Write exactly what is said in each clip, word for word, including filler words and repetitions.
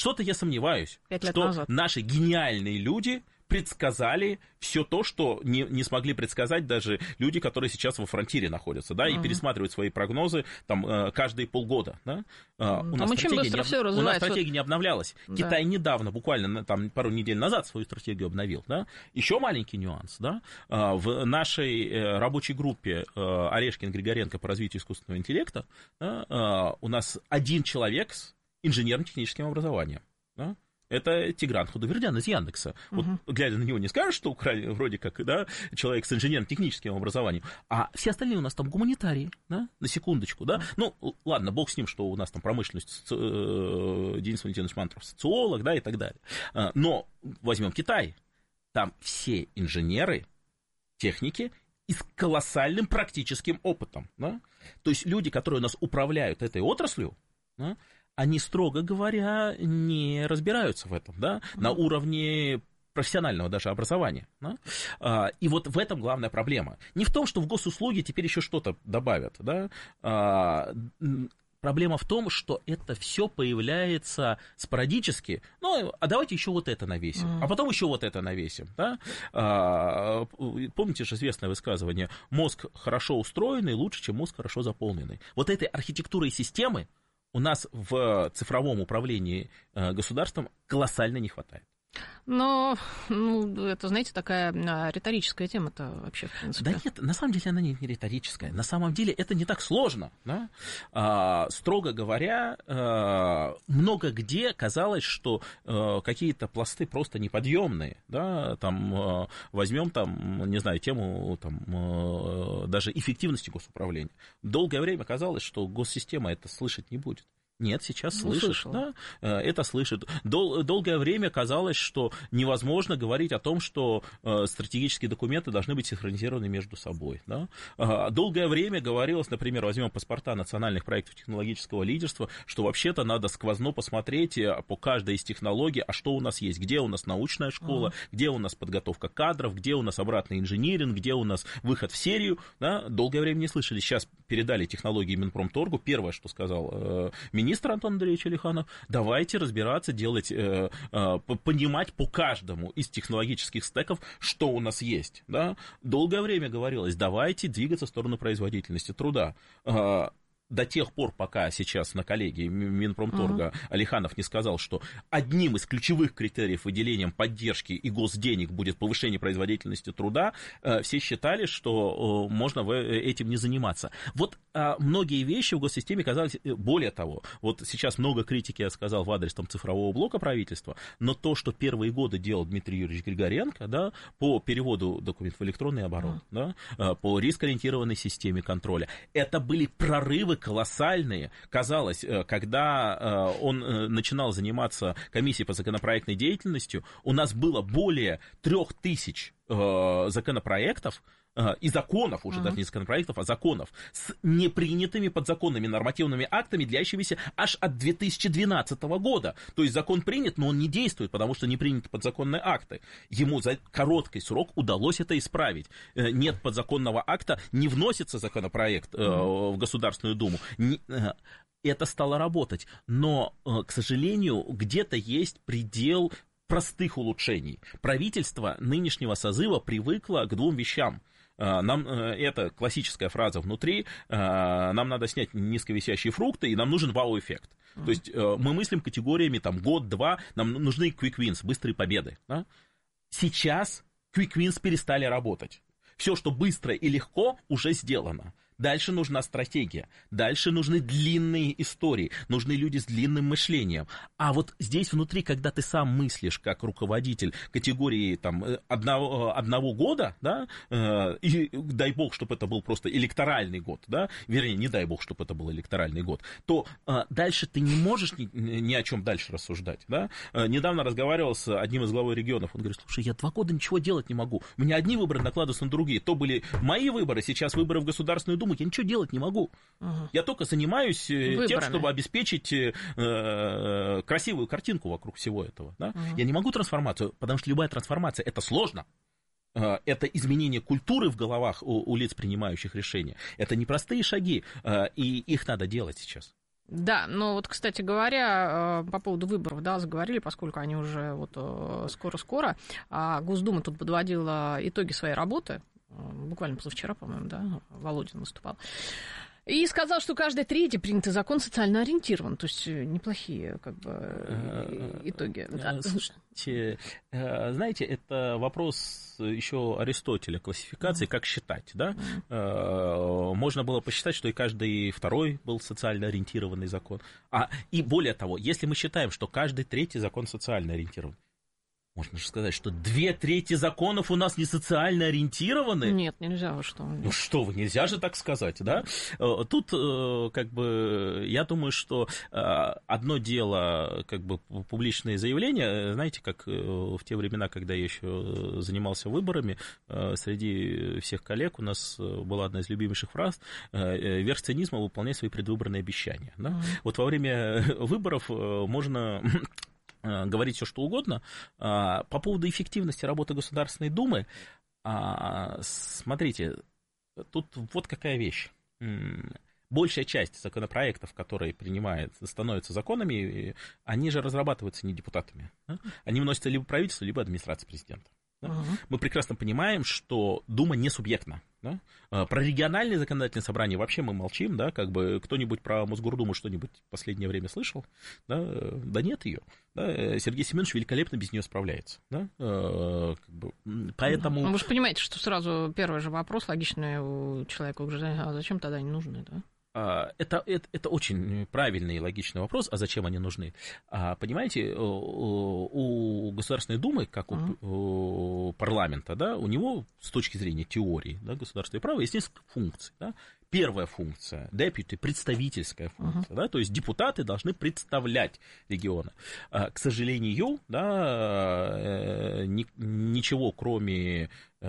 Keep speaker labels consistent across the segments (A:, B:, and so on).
A: Что-то я сомневаюсь,
B: что назад.
A: Наши гениальные люди предсказали все то, что не, не смогли предсказать даже люди, которые сейчас во фронтире находятся, да, uh-huh. и пересматривают свои прогнозы там каждые полгода, да.
B: Uh-huh. У нас стратегия не,
A: у нас стратегия не обновлялась. Да. Китай недавно, буквально там пару недель назад свою стратегию обновил, да. Еще маленький нюанс, да. В нашей рабочей группе Орешкин-Григоренко по развитию искусственного интеллекта, да, у нас один человек с инженерно-техническим образованием, да. Это Тигран Худовердян из Яндекса. Вот, uh-huh. глядя на него, не скажешь, что украли, вроде как, да, человек с инженерно-техническим образованием, а все остальные у нас там гуманитарии, да, на секундочку, да. Uh-huh. Ну, ладно, бог с ним, что у нас там промышленность, Денис Валентинович Мантуров социолог, да, и так далее. Но возьмем Китай, там все инженеры, техники и с колоссальным практическим опытом, да. То есть люди, которые у нас управляют этой отраслью, да, они, строго говоря, не разбираются в этом, да, на уровне профессионального даже образования. Да? И вот в этом главная проблема. Не в том, что в госуслуги теперь еще что-то добавят, да. Проблема в том, что это все появляется спорадически. Ну, а давайте еще вот это навесим, mm. а потом еще вот это навесим. Да? А, помните же известное высказывание: мозг хорошо устроенный лучше, чем мозг хорошо заполненный. Вот этой архитектуры системы у нас в цифровом управлении государством колоссально не хватает.
B: Но, ну, это, знаете, такая риторическая тема-то вообще, в принципе.
A: Да нет, на самом деле она не риторическая. На самом деле это не так сложно. Да? А, строго говоря, много где казалось, что какие-то пласты просто неподъемные. Да? Там, возьмем, там, не знаю, тему там, даже эффективности госуправления. Долгое время казалось, что госсистема это слышать не будет. Нет, сейчас ну, слышит, да, это слышит. Дол- долгое время казалось, что невозможно говорить о том, что э, стратегические документы должны быть синхронизированы между собой. Да? Э, долгое время говорилось, например, возьмем паспорта национальных проектов технологического лидерства, что вообще-то надо сквозно посмотреть по каждой из технологий, а что у нас есть, где у нас научная школа, uh-huh. где у нас подготовка кадров, где у нас обратный инжиниринг, где у нас выход в серию. Да? Долгое время не слышали. Сейчас передали технологии Минпромторгу. Первое, что сказал э, министр, Министр Антон Андреевич Алиханов, давайте разбираться, делать, э, э, понимать по каждому из технологических стеков, что у нас есть. Да? Долгое время говорилось, давайте двигаться в сторону производительности труда. Э, до тех пор, пока сейчас на коллегии Минпромторга uh-huh. Алиханов не сказал, что одним из ключевых критериев выделения поддержки и госденег будет повышение производительности труда, все считали, что можно этим не заниматься. Вот многие вещи в госсистеме казались, более того, вот сейчас много критики я сказал в адрес там, цифрового блока правительства, но то, что первые годы делал Дмитрий Юрьевич Григоренко, да, по переводу документов в электронный оборот, uh-huh. да, по рискоориентированной системе контроля, это были прорывы колоссальные. Казалось, когда он начинал заниматься комиссией по законопроектной деятельности, у нас было более трех тысяч законопроектов, и законов, уже uh-huh. даже не законопроектов, а законов, с непринятыми подзаконными нормативными актами, длящимися аж от две тысячи двенадцатого года. То есть закон принят, но он не действует, потому что не приняты подзаконные акты. Ему за короткий срок удалось это исправить. Нет подзаконного акта, не вносится законопроект uh-huh. в Государственную Думу. Это стало работать. Но, к сожалению, где-то есть предел простых улучшений. Правительство нынешнего созыва привыкло к двум вещам. Нам, это классическая фраза внутри, нам надо снять низковисящие фрукты, и нам нужен вау-эффект. Mm-hmm. То есть мы мыслим категориями там, год-два, нам нужны quick wins, быстрые победы. Да? Сейчас quick wins перестали работать. Все, что быстро и легко, уже сделано. Дальше нужна стратегия, дальше нужны длинные истории, нужны люди с длинным мышлением. А вот здесь внутри, когда ты сам мыслишь как руководитель категории там, одного, одного года, да, и дай бог, чтобы это был просто электоральный год, да, вернее, не дай бог, чтобы это был электоральный год, то дальше ты не можешь ни, ни о чем дальше рассуждать. Да? Недавно разговаривал с одним из главой регионов, он говорит, слушай, я два года ничего делать не могу, у меня одни выборы накладываются на другие, то были мои выборы, сейчас выборы в Государственную Думу, я ничего делать не могу. Угу. Я только занимаюсь Выборами. тем, чтобы обеспечить э, красивую картинку вокруг всего этого. Да? Угу. Я не могу трансформацию, потому что любая трансформация – это сложно. Это изменение культуры в головах у, у лиц, принимающих решения. Это непростые шаги, и их надо делать сейчас.
B: Да, но вот, кстати говоря, по поводу выборов, да, заговорили, поскольку они уже вот скоро-скоро, а Госдума тут подводила итоги своей работы, буквально позавчера, по-моему, да, Володин выступал, и сказал, что каждый третий принятый закон социально ориентирован, то есть неплохие как бы итоги.
A: Слушайте, знаете, это вопрос еще Аристотеля, классификации, mm-hmm. как считать, да? Mm-hmm. Можно было посчитать, что и каждый второй был социально ориентированный закон. А, и более того, если мы считаем, что каждый третий закон социально ориентирован, можно же сказать, что две трети законов у нас не социально ориентированы.
B: Нет, нельзя, вы что?
A: Ну что вы, нельзя же так сказать, да? Тут, как бы, я думаю, что одно дело, как бы, публичные заявления, знаете, как в те времена, когда я еще занимался выборами, среди всех коллег у нас была одна из любимейших фраз: верх цинизма — выполнять свои предвыборные обещания. Да? Mm-hmm. Вот во время выборов можно говорить все, что угодно. По поводу эффективности работы Государственной Думы, смотрите, тут вот какая вещь. Большая часть законопроектов, которые принимаются, становятся законами, они же разрабатываются не депутатами. Они вносятся либо правительству, либо администрации президента. Да? Uh-huh. Мы прекрасно понимаем, что Дума не субъектна. Да? Про региональные законодательные собрания вообще мы молчим, да, как бы кто-нибудь про Мосгордуму что-нибудь в последнее время слышал? Да, да нет ее. Да? Сергей Семенович великолепно без нее справляется. Да? Как бы, поэтому...
B: Ну, вы же понимаете, что сразу первый же вопрос логичный у человека: а зачем тогда они нужны, да?
A: Это, это, это очень правильный и логичный вопрос, а зачем они нужны? Понимаете, у Государственной Думы, как у uh-huh. парламента, да, у него с точки зрения теории, да, государственного права есть несколько функций. Да. Первая функция, deputy, представительская функция, uh-huh. да, то есть депутаты должны представлять регионы. К сожалению, да, ничего кроме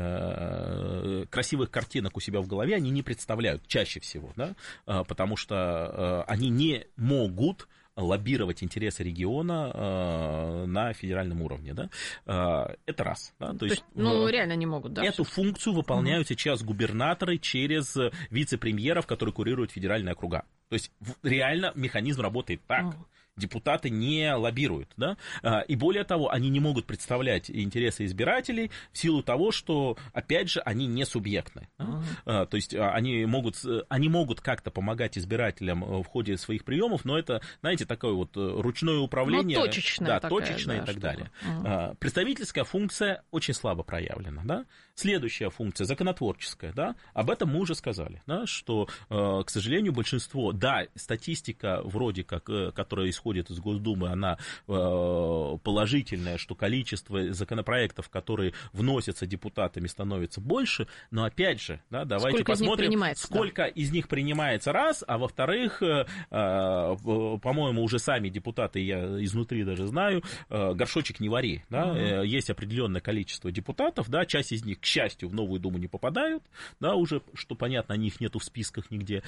A: красивых картинок у себя в голове они не представляют чаще всего, да, потому что они не могут лоббировать интересы региона на федеральном уровне. Да? Это раз. Да? То,
B: То
A: есть,
B: ну, реально не могут, да?
A: Эту
B: все?
A: функцию выполняют угу. сейчас губернаторы через вице-премьеров, которые курируют федеральные округа. То есть реально механизм работает так. Угу. Депутаты не лоббируют, да, и более того, они не могут представлять интересы избирателей в силу того, что, опять же, они не субъектны. Uh-huh. То есть они могут, они могут как-то помогать избирателям в ходе своих приемов, но это, знаете, такое вот ручное управление.
B: Ну, точечное.
A: Да, такая, точечное да, и так далее. Uh-huh. Представительская функция очень слабо проявлена, да. Следующая функция, законотворческая, да, об этом мы уже сказали, да, что, к сожалению, большинство, да, статистика вроде как, которая исходит из Госдумы, она положительная, что количество законопроектов, которые вносятся депутатами, становится больше, но опять же, да, давайте
B: сколько
A: посмотрим,
B: из
A: сколько
B: да.
A: из них принимается, раз, а во-вторых, по-моему, уже сами депутаты, я изнутри даже знаю, горшочек не вари, да, uh-huh. есть определенное количество депутатов, да, часть из них, к счастью, в новую Думу не попадают, да, уже, что понятно, них нету в списках нигде,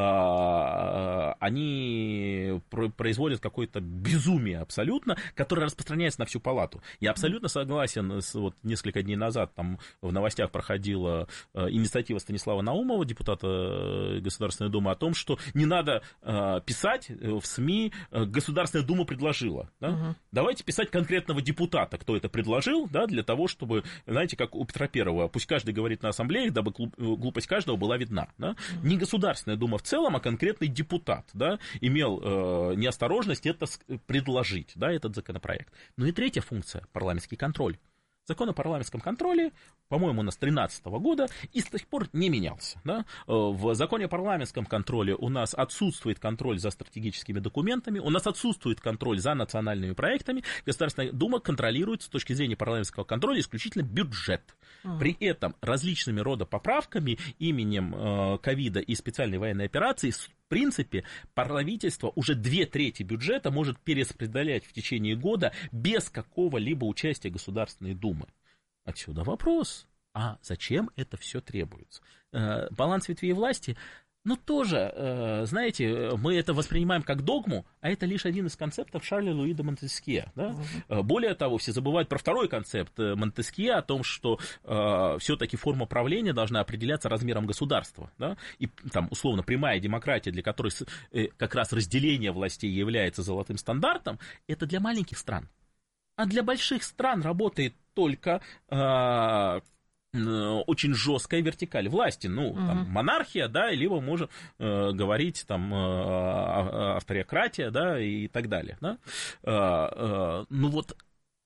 A: они производят какое-то безумие абсолютно, которое распространяется на всю палату. Я абсолютно согласен, с, вот несколько дней назад там в новостях проходила инициатива Станислава Наумова, депутата Государственной Думы, о том, что не надо писать в СМИ «Государственная Дума предложила». Да? Угу. Давайте писать конкретного депутата, кто это предложил, да, для того, чтобы, знаете, как у Петра Первого, пусть каждый говорит на ассамблеях, дабы глупость каждого была видна. Да? Угу. Не Государственная Дума в целом, а конкретный депутат, да, имел э, неосторожность это предложить, да, этот законопроект. Ну и третья функция – парламентский контроль. Закон о парламентском контроле, по-моему, у нас две тысячи тринадцатого года и с тех пор не менялся. Да? В законе о парламентском контроле у нас отсутствует контроль за стратегическими документами, у нас отсутствует контроль за национальными проектами. Государственная Дума контролирует с точки зрения парламентского контроля исключительно бюджет. Uh-huh. При этом различными рода поправками именем ковида и специальной военной операции в принципе, правительство уже две трети бюджета может перераспределять в течение года без какого-либо участия Государственной Думы. Отсюда вопрос, а зачем это все требуется? Баланс ветвей власти Ну, тоже, знаете, мы это воспринимаем как догму, а это лишь один из концептов Шарля Луи де Монтескье. Да? Uh-huh. Более того, все забывают про второй концепт Монтескье, о том, что э, все-таки форма правления должна определяться размером государства. Да? И там, условно, прямая демократия, для которой э, как раз разделение властей является золотым стандартом, это для маленьких стран. А для больших стран работает только... Э, очень жесткая вертикаль власти, ну, uh-huh. там, монархия, да, либо можем э, говорить, там, э, авториократия, да, и так далее, да. Э, э, ну, вот,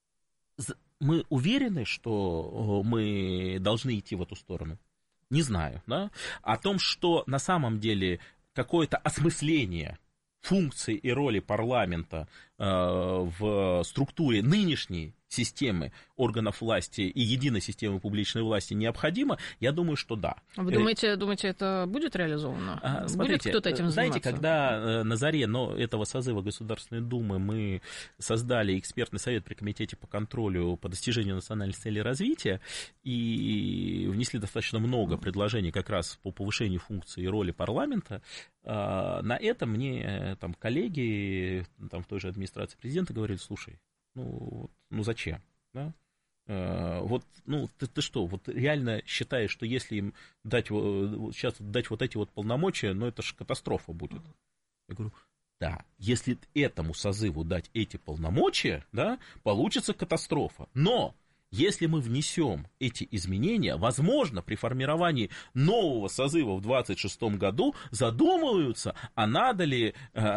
A: мы уверены, что мы должны идти в эту сторону? Не знаю, да. О том, что на самом деле какое-то осмысление функций и роли парламента э, в структуре нынешней системы органов власти и единой системы публичной власти необходимо, я думаю, что да.
B: Вы думаете, думаете это будет реализовано?
A: А, смотрите,
B: будет кто-то этим
A: знаете,
B: заниматься?
A: когда на заре но этого созыва Государственной Думы мы создали экспертный совет при Комитете по контролю по достижению национальных целей развития и внесли достаточно много предложений как раз по повышению функции и роли парламента, на это мне там коллеги там, в той же администрации президента говорили: слушай, ну, ну зачем? Да? Э, вот, ну, ты, ты что, вот реально считаешь, что если им дать, сейчас дать вот эти вот полномочия, ну, это же катастрофа будет. Я говорю, да, если этому созыву дать эти полномочия, да, получится катастрофа. Но если мы внесем эти изменения, возможно, при формировании нового созыва в двадцать шестом году задумываются, а надо ли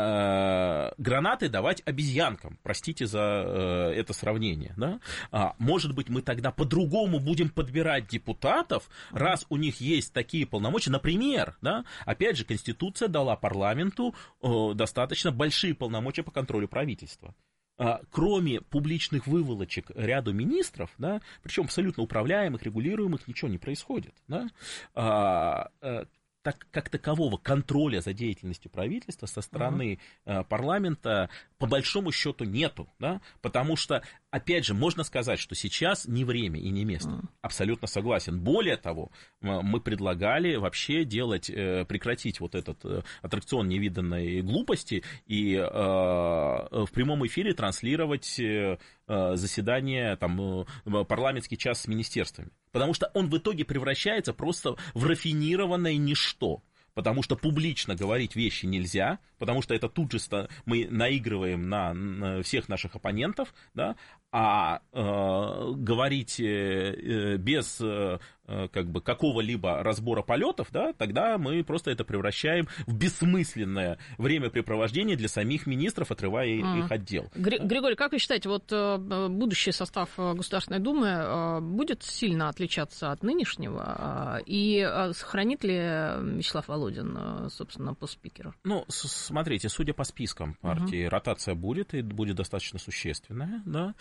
A: э, гранаты давать обезьянкам. Простите за э, это сравнение. Да? А, может быть, мы тогда по-другому будем подбирать депутатов, раз у них есть такие полномочия. Например, да, опять же, Конституция дала парламенту э, достаточно большие полномочия по контролю правительства. Кроме публичных выволочек ряду министров, да, причем абсолютно управляемых, регулируемых, ничего не происходит. Да, а, а, так, как такового контроля за деятельностью правительства со стороны uh-huh. парламента по большому счету нету, да, потому что, опять же, можно сказать, что сейчас не время и не место. Uh-huh. Абсолютно согласен. Более того, мы предлагали вообще делать, прекратить вот этот аттракцион невиданной глупости и э, в прямом эфире транслировать э, заседание, там, парламентский час с министерствами. Потому что он в итоге превращается просто в рафинированное ничто. Потому что публично говорить вещи нельзя, потому что это тут же мы наигрываем на, на всех наших оппонентов, да, а э, говорить э, без э, как бы какого-либо разбора полетов, да, тогда мы просто это превращаем в бессмысленное времяпрепровождение для самих министров, отрывая mm. их от дел.
B: Гри- Григорий, как вы считаете, вот будущий состав Государственной Думы будет сильно отличаться от нынешнего? И сохранит ли Вячеслав Володин, собственно, пост спикера?
A: Ну, смотрите, судя по спискам партии, uh-huh. ротация будет, и будет достаточно существенная, да,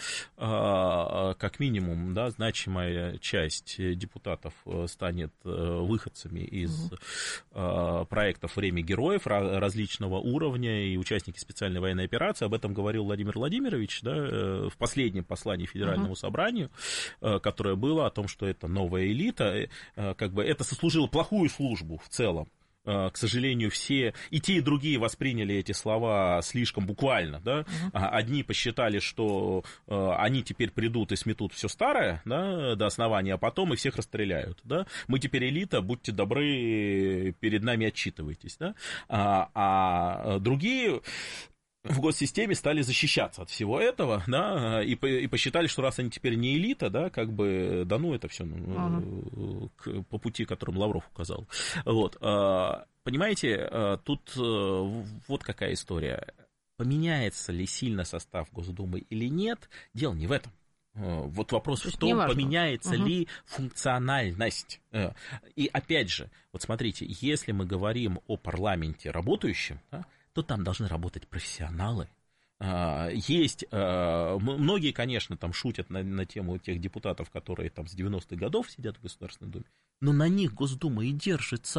A: как минимум, да, значимая часть депутатов станет выходцами из uh-huh. проектов «Время героев» различного уровня и участники специальной военной операции. Об этом говорил Владимир Владимирович, да, в последнем послании Федеральному uh-huh. собранию, которое было о том, что это новая элита, как бы это сослужило плохую службу в целом. К сожалению, все, и те, и другие восприняли эти слова слишком буквально, да, uh-huh. одни посчитали, что они теперь придут и сметут все старое, да, до основания, а потом и всех расстреляют, да, мы теперь элита, будьте добры, перед нами отчитывайтесь, да, а, а другие в госсистеме стали защищаться от всего этого, да, и, и посчитали, что раз они теперь не элита, да, как бы, да ну это все ну, ага. к, по пути, которым Лавров указал. Вот, понимаете, тут вот какая история. Поменяется ли сильно состав Госдумы или нет, дело не в этом. Вот вопрос в том, поменяется угу. ли функциональность. И опять же, вот смотрите, если мы говорим о парламенте работающем, да, то там должны работать профессионалы. Есть, многие, конечно, там шутят на, на тему тех депутатов, которые там с девяностых годов сидят в Государственной Думе, но на них Госдума и держится.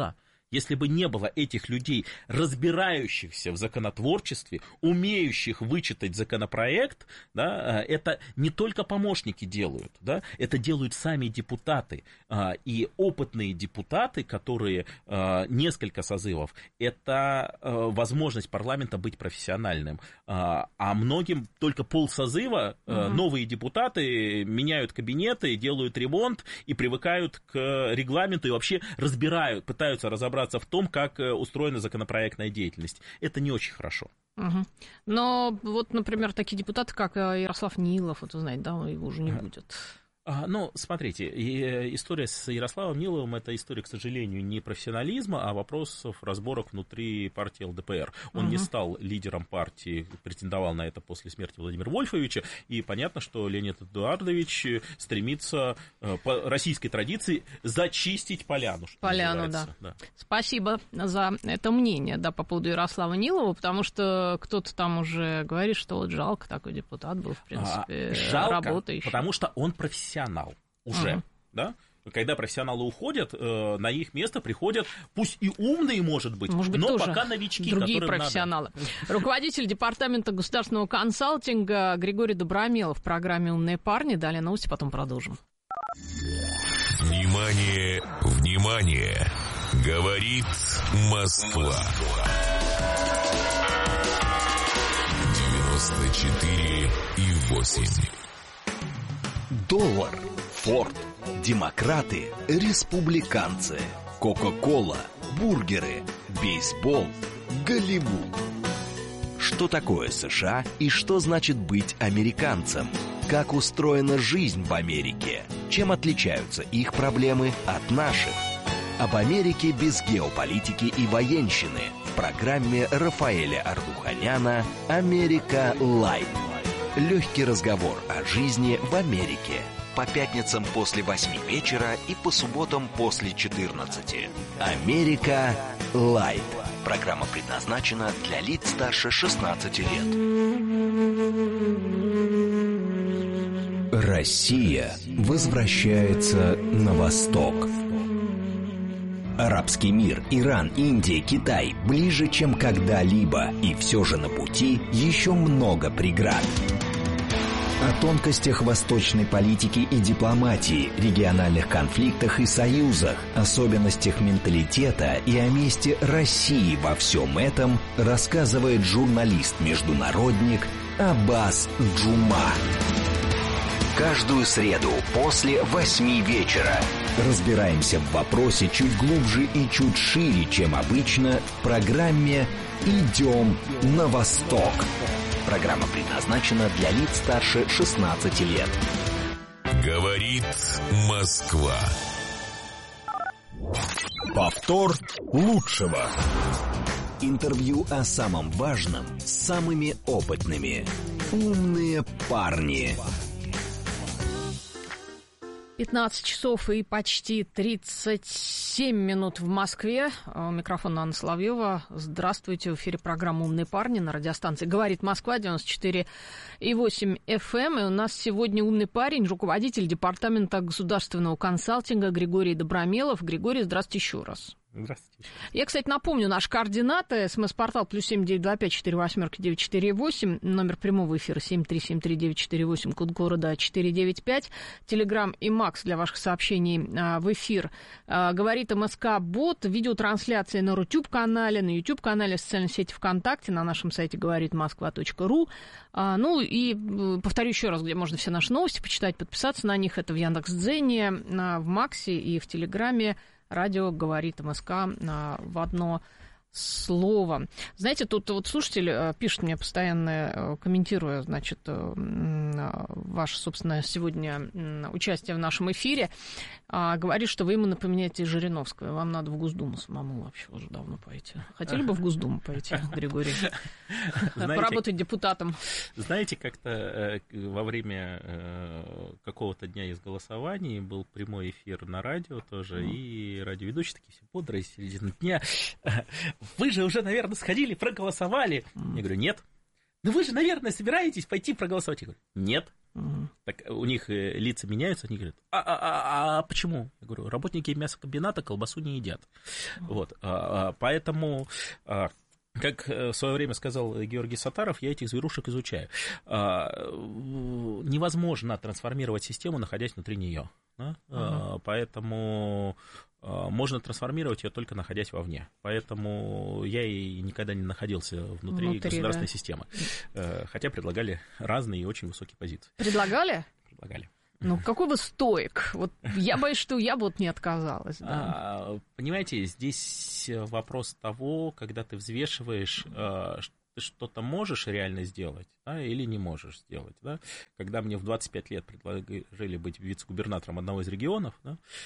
A: Если бы не было этих людей, разбирающихся в законотворчестве, умеющих вычитать законопроект, да, это не только помощники делают, да, это делают сами депутаты. И опытные депутаты, которые несколько созывов, это возможность парламента быть профессиональным. А многим только полсозыва угу. новые депутаты меняют кабинеты, делают ремонт и привыкают к регламенту и вообще разбирают, пытаются разобраться в том, как устроена законопроектная деятельность. Это не очень хорошо.
B: Угу. Но вот, например, такие депутаты, как Ярослав Нилов, вот вы знаете, да, его уже не будет.
A: А, ну, смотрите, история с Ярославом Ниловым — это история, к сожалению, не профессионализма, а вопросов разборок внутри партии эл дэ пэ эр. Он угу. не стал лидером партии, претендовал на это после смерти Владимира Вольфовича, и понятно, что Леонид Эдуардович стремится по российской традиции зачистить поляну.
B: Поляну, да. да. Спасибо за это мнение, да, по поводу Ярослава Нилова, потому что кто-то там уже говорит, что вот жалко, такой депутат был, в принципе, а, жалко, работающий.
A: Потому что он профессионал. Профессионал уже, uh-huh. да? Когда профессионалы уходят, э, на их место приходят, пусть и умные, может быть, может быть но пока новички,
B: другие профессионалы. Надо. Руководитель департамента государственного консалтинга Григорий Добромелов в программе «Умные парни». Далее новости, потом продолжим.
C: Внимание, внимание! Говорит Москва. девяносто четыре и восемь.
D: Доллар, Форд, демократы, республиканцы, Кока-кола, бургеры, бейсбол, Голливуд. Что такое США и что значит быть американцем? Как устроена жизнь в Америке? Чем отличаются их проблемы от наших? Об Америке без геополитики и военщины в программе Рафаэля Ардуханяна «Америка Лайт». Легкий разговор о жизни в Америке. По пятницам после восьми вечера и по субботам после четырнадцати. «Америка Лайт». Программа предназначена для лиц старше шестнадцати лет. Россия возвращается на восток. Арабский мир, Иран, Индия, Китай ближе, чем когда-либо, и все же на пути еще много преград. О тонкостях восточной политики и дипломатии, региональных конфликтах и союзах, особенностях менталитета и о месте России во всем этом рассказывает журналист-международник Аббас Джума. Каждую среду после восьми вечера разбираемся в вопросе чуть глубже и чуть шире, чем обычно, в программе «Идем на восток». Программа предназначена для лиц старше шестнадцати лет.
C: Говорит Москва.
D: Повтор лучшего. Интервью о самом важном с самыми опытными. Умные парни.
B: пятнадцать часов и почти тридцать семь минут в Москве. Микрофон Анна Соловьева. Здравствуйте. В эфире программа «Умные парни» на радиостанции «Говорит Москва», девяносто четыре и восемь эф эм. И у нас сегодня умный парень, руководитель департамента государственного консалтинга Григорий Добромелов. Григорий, здравствуйте еще раз.
A: Здравствуйте.
B: Я, кстати, напомню, наши координаты. СМС-портал плюс семь девять два пять четыре восемь девять четыре восемь. Номер прямого эфира семь три семь три девять четыре восемь. Код города четыре девять пять. Телеграм и Макс для ваших сообщений в эфир. Говорит МСК-бот. Видеотрансляции на Рутюб-канале, на Ютуб-канале, в социальной сети ВКонтакте, на нашем сайте говорит москва точка ру. Ну и повторю еще раз, где можно все наши новости почитать, подписаться на них. Это в Яндекс.Дзене, в Максе и в Телеграме. Радио говорит МСК в одно слово. Знаете, тут вот слушатель пишет мне постоянно, комментируя, значит, ваше, собственно, сегодня участие в нашем эфире, говорит, что вы ему напоминаете Жириновского. Вам надо в Госдуму самому вообще уже давно пойти. Хотели бы в Госдуму пойти, Григорий? Поработать депутатом.
A: Знаете, как-то во время какого-то дня из голосований был прямой эфир на радио тоже, и радиоведущие такие все бодрые, середина дня. Вы же уже, наверное, сходили, проголосовали. Я говорю, нет. ну вы же, наверное, собираетесь пойти проголосовать. Я говорю, нет.
B: Угу.
A: Так у них лица меняются, они говорят, а, а, а, а почему? Я говорю, работники мясокомбината колбасу не едят. Угу. Вот, а, поэтому... Как в свое время сказал Георгий Саттаров, я этих зверушек изучаю. Невозможно трансформировать систему, находясь внутри нее. Да? Uh-huh. Поэтому можно трансформировать ее только находясь вовне. Поэтому я и никогда не находился внутри, внутри государственной да. системы. Хотя предлагали разные и очень высокие позиции.
B: Предлагали?
A: Предлагали.
B: Ну, какой вы стоик? Вот я боюсь, что я бы вот не отказалась. Да.
A: А, понимаете, здесь вопрос того, когда ты взвешиваешь, ты что-то можешь реально сделать, да, или не можешь сделать. Да? Когда мне в двадцать пять лет предложили быть вице-губернатором одного из регионов,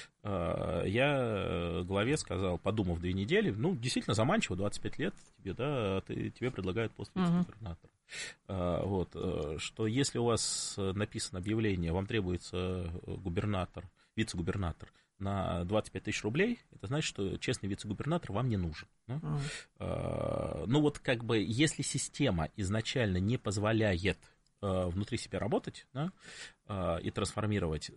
A: да, я главе сказал, подумав две недели, ну, действительно заманчиво, двадцать пять лет тебе, да, ты, тебе предлагают пост вице-губернатора. Uh-huh. Вот, что если у вас написано объявление, вам требуется губернатор, вице-губернатор на двадцать пять тысяч рублей, это значит, что честный вице-губернатор вам не нужен. Да? Uh-huh. Ну вот как бы, если система изначально не позволяет внутри себя работать, да, и трансформировать,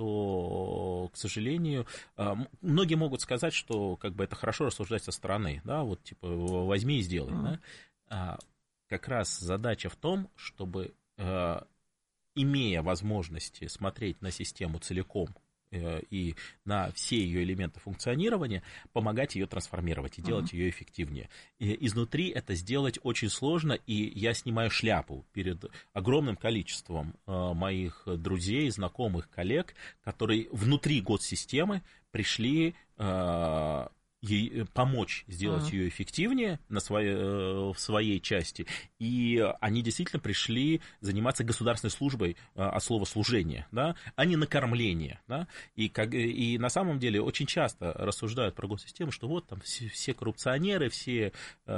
A: то, к сожалению, многие могут сказать, что как бы это хорошо рассуждать со стороны, да, вот типа возьми и сделай, uh-huh. да. Как раз задача в том, чтобы, э, имея возможности смотреть на систему целиком э, и на все ее элементы функционирования, помогать ее трансформировать и делать uh-huh. ее эффективнее. И изнутри это сделать очень сложно, и я снимаю шляпу перед огромным количеством э, моих друзей, знакомых, коллег, которые внутри госсистемы пришли... Э, ей помочь сделать uh-huh. ее эффективнее на своей, в своей части. И они действительно пришли заниматься государственной службой от слова служение, да, а не накормление. Да. И, как, и на самом деле очень часто рассуждают про госсистему, что вот там все, все коррупционеры, все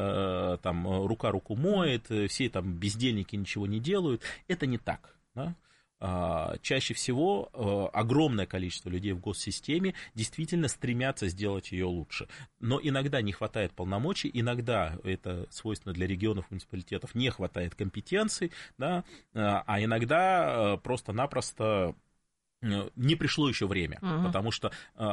A: там рука руку моет, все там бездельники ничего не делают. Это не так. Да. Чаще всего огромное количество людей в госсистеме действительно стремятся сделать ее лучше. Но иногда не хватает полномочий, иногда, это свойственно для регионов, муниципалитетов, не хватает компетенций, да, а иногда просто-напросто не пришло еще время, uh-huh. потому что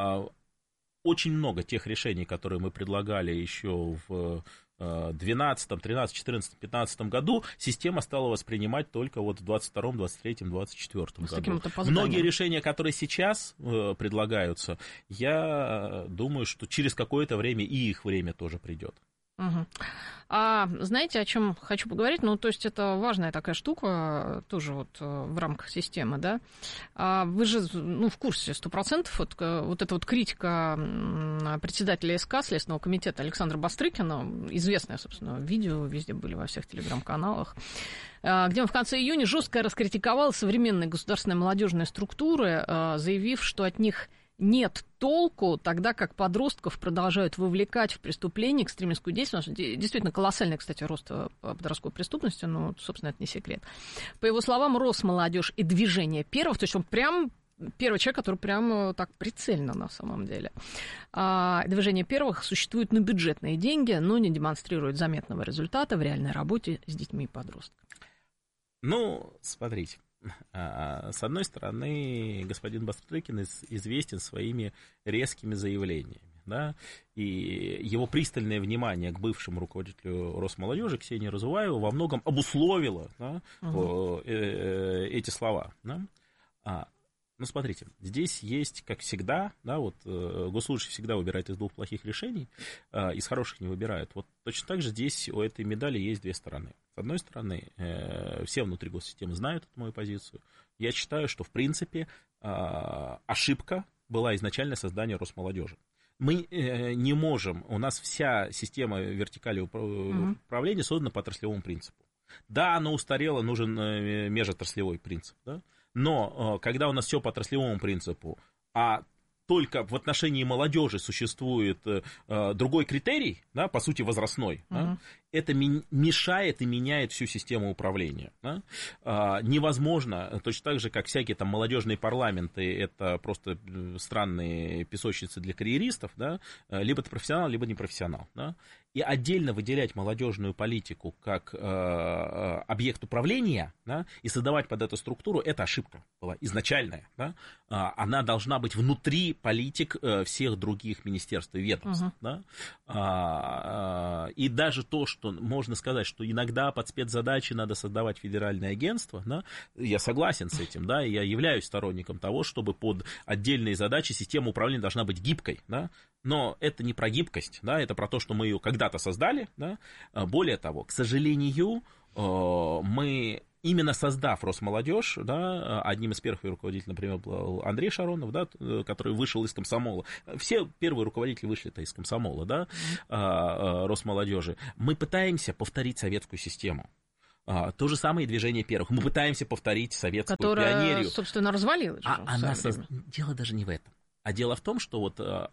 A: очень много тех решений, которые мы предлагали еще в двенадцатом, тринадцатом, четырнадцатом, пятнадцатом году, система стала воспринимать только вот в двадцать втором, двадцать третьем, двадцать четвёртом году. Многие решения, которые сейчас предлагаются, я думаю, что через какое-то время и их время тоже придет.
B: Угу. А знаете, о чем хочу поговорить? Ну, то есть это важная такая штука, тоже вот в рамках системы, да? А вы же, ну, в курсе сто процентов, вот, вот эта вот критика председателя СК, Следственного комитета Александра Бастрыкина, известное, собственно, видео, везде были во всех телеграм-каналах, где он в конце июня жестко раскритиковал современные государственные молодежные структуры, заявив, что от них нет толку, тогда как подростков продолжают вовлекать в преступления, экстремистскую деятельность. Действительно, колоссальный, кстати, рост подростковой преступности, но, собственно, это не секрет. По его словам, Росмолодежь и Движение Первых, то есть он прям первый человек, который прям так прицельно на самом деле. А Движение Первых существует на бюджетные деньги, но не демонстрирует заметного результата в реальной работе с детьми и подростками.
A: Ну, смотрите. С одной стороны, господин Бастрыкин известен своими резкими заявлениями, да, и его пристальное внимание к бывшему руководителю Росмолодежи Ксении Разуваевой во многом обусловило, да, угу. эти слова. Да. Ну, смотрите, здесь есть, как всегда, да, вот госслужащий всегда выбирает из двух плохих решений, из хороших не выбирают. Вот точно так же здесь у этой медали есть две стороны. С одной стороны, все внутри госсистемы знают эту мою позицию. Я считаю, что, в принципе, ошибка была изначально создание Росмолодежи. Мы не можем, у нас вся система вертикали управления создана по отраслевому принципу. Да, она устарела, нужен межотраслевой принцип, да? Но когда у нас все по отраслевому принципу, а только в отношении молодежи существует другой критерий, да, по сути возрастной, uh-huh. да, это мешает и меняет всю систему управления. Да? А, невозможно, точно так же, как всякие там молодежные парламенты, это просто странные песочницы для карьеристов, да? Либо ты профессионал, либо не профессионал. Да? И отдельно выделять молодежную политику как э, объект управления, да, и создавать под эту структуру, это ошибка была изначальная. Да? Она должна быть внутри политик всех других министерств и ведомств. Uh-huh. Да? А, и даже то, что можно сказать, что иногда под спецзадачи надо создавать федеральное агентство, да, я согласен с этим, да, я являюсь сторонником того, чтобы под отдельные задачи система управления должна быть гибкой, да, но это не про гибкость, да, это про то, что мы ее когда-то создали, да. Более того, к сожалению, мы, именно создав Росмолодежь, да, одним из первых руководителей, например, был Андрей Шаронов, да, который вышел из комсомола. Все первые руководители вышли-то из комсомола, да, mm-hmm. Росмолодежи. Мы пытаемся повторить советскую систему. То же самое и движение первых. Мы пытаемся повторить советскую
B: Которая,
A: пионерию.
B: Которая, собственно, развалилась.
A: А она соз... Дело даже не в этом. А дело в том, что вот а,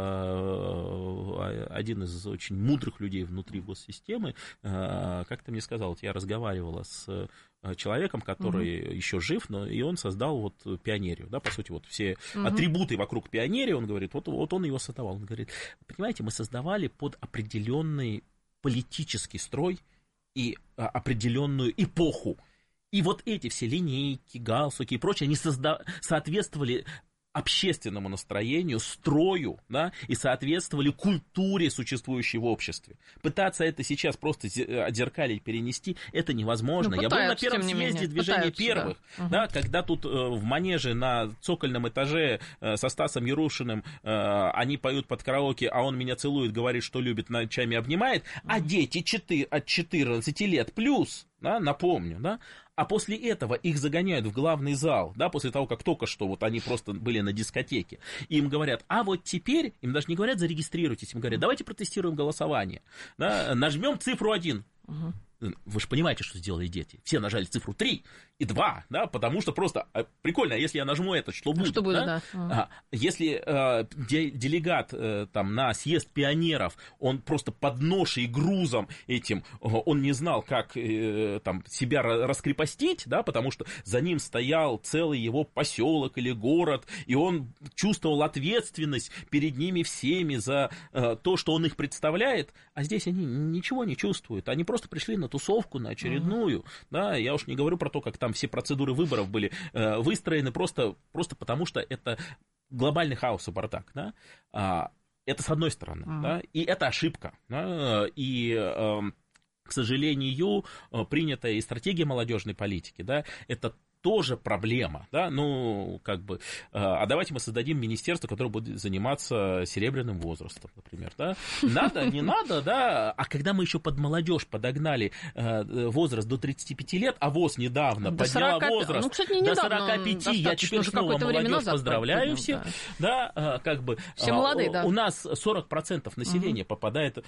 A: а, один из очень мудрых людей внутри госсистемы а, как-то мне сказал, вот я разговаривала с человеком, который угу. еще жив, но и он создал вот пионерию, да, по сути, вот все угу. атрибуты вокруг пионерии, он говорит, вот, вот он его создавал, он говорит, понимаете, мы создавали под определенный политический строй и а, определенную эпоху, и вот эти все линейки, галстуки и прочее, они созда... соответствовали общественному настроению, строю, да, и соответствовали культуре, существующей в обществе. Пытаться это сейчас просто отзеркалить, перенести, это невозможно.
B: Ну,
A: я был на первом съезде движения первых,
B: да.
A: Да, угу. когда тут э, в манеже на цокольном этаже э, со Стасом Ярушиным э, они поют под караоке, а он меня целует, говорит, что любит, ночами обнимает, угу. а дети четыре, от четырнадцати лет плюс, да, напомню, да, а после этого их загоняют в главный зал, да, после того, как только что вот они просто были на дискотеке, и им говорят, а вот теперь, им даже не говорят, зарегистрируйтесь, им говорят, давайте протестируем голосование, да, нажмем цифру один. Угу. Вы же понимаете, что сделали дети. Все нажали цифру три и два, да, потому что просто прикольно, если я нажму это, что будет?
B: Что будет,
A: да?
B: да.
A: А, если э, де, делегат э, там, на съезд пионеров, он просто под ношей и грузом этим, он не знал, как э, там, себя раскрепостить, да, потому что за ним стоял целый его поселок или город, и он чувствовал ответственность перед ними всеми за э, то, что он их представляет, а здесь они ничего не чувствуют, они просто пришли на тусовку, на очередную, uh-huh. да, я уж не говорю про то, как там все процедуры выборов были э, выстроены просто, просто потому, что это глобальный хаос и бардак, да, а, это с одной стороны, uh-huh. да, и это ошибка, да, и, э, к сожалению, принятая и стратегия молодежной политики, да, это тоже проблема, да, ну, как бы, а давайте мы создадим министерство, которое будет заниматься серебряным возрастом, например, да, надо, не надо, да, а когда мы еще под молодежь подогнали возраст до тридцати пяти лет, а ВОЗ недавно
B: до
A: подняла
B: сорока,
A: возраст
B: ну, кстати, не
A: до
B: недавно,
A: сорока пяти, я теперь снова молодежь поздравляю всех, да. да, как бы,
B: все молодые, да.
A: У нас сорок процентов населения угу. попадает,